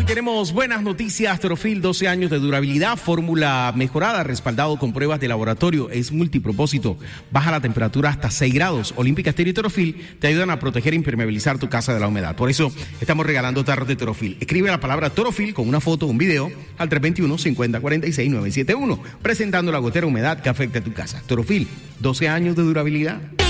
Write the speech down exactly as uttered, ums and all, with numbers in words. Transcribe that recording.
tenemos buenas noticias. Torofil, doce años de durabilidad, fórmula mejorada, respaldado con pruebas de laboratorio, es multipropósito, baja la temperatura hasta seis grados. Olímpica Estéreo y Torofil te ayudan a proteger e impermeabilizar tu casa de la humedad. Por eso estamos regalando tarros de Torofil. Escribe la palabra Torofil con una foto o un video al tres dos uno, cinco cero cuatro seis, nueve siete uno, presentando la gotera humedad que afecta a tu casa. Torofil, doce años de durabilidad.